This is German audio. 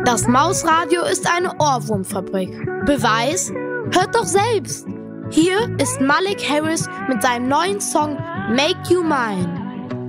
Das Mausradio ist eine Ohrwurmfabrik. Beweis? Hört doch selbst! Hier ist Malik Harris mit seinem neuen Song Make You Mine.